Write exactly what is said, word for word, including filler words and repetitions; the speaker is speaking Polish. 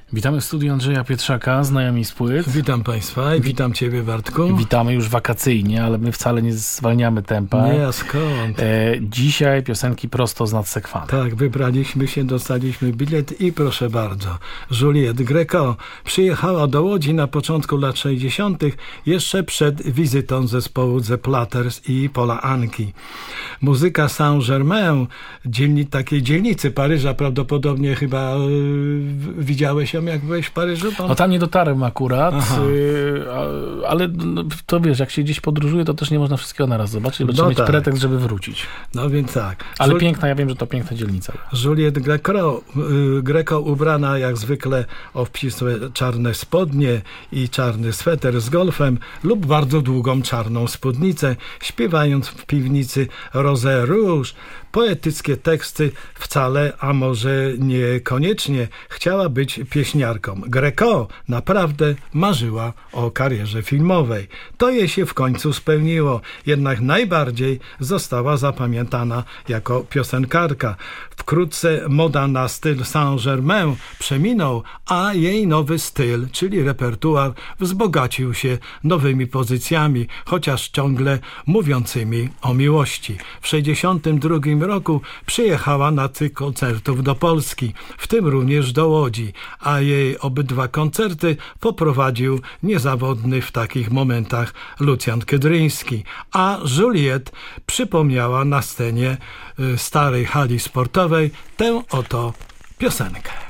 Witamy w studiu Andrzeja Pietrzaka, znajomi z płyt. Witam Państwa i witam Ciebie, Bartku. Witamy już wakacyjnie, ale my wcale nie zwalniamy tempa. Nie, a skąd? E, dzisiaj piosenki prosto z nadsekwany. Tak, wybraliśmy się, dostaliśmy bilet i proszę bardzo. Juliette Gréco przyjechała do Łodzi na początku lat sześćdziesiątych, jeszcze przed wizytą zespołu The Platters i Paula Anki. Muzyka Saint-Germain, dzielni, takiej dzielnicy Paryża, prawdopodobnie chyba yy, widziałeś ją, jak byłeś w Paryżu? Pan? No tam nie dotarłem akurat, yy, ale no, to wiesz, jak się gdzieś podróżuje, to też nie można wszystkiego naraz zobaczyć, bo trzeba no mieć tak. pretekst, żeby wrócić. No więc tak. Ale Jul- piękna, ja wiem, że to piękna dzielnica. Juliette Gréco, yy, Gréco ubrana jak zwykle obcisłe czarne spodnie i czarny sweter z golfem lub bardzo długą czarną spódnicę, śpiewając w piwnicy Rosé Rouge. Poetyckie teksty wcale, a może niekoniecznie chciała być pieśniarką. Gréco naprawdę marzyła o karierze filmowej. To jej się w końcu spełniło, jednak najbardziej została zapamiętana jako piosenkarka. Wkrótce moda na styl Saint-Germain przeminął, a jej nowy styl, czyli repertuar, wzbogacił się nowymi pozycjami, chociaż ciągle mówiącymi o miłości. W sześćdziesiątym drugim roku przyjechała na cykl koncertów do Polski, w tym również do Łodzi, a jej obydwa koncerty poprowadził niezawodny w takich momentach Lucjan Kydryński, a Juliette przypomniała na scenie starej hali sportowej tę oto piosenkę.